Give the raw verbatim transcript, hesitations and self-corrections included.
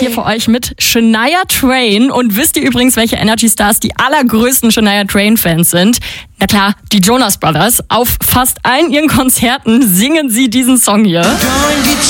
hier für euch mit Shania Twain. Und wisst ihr übrigens, welche Energy Stars die allergrößten Shania Twain-Fans sind? Na klar, die Jonas Brothers. Auf fast allen ihren Konzerten singen sie diesen Song hier.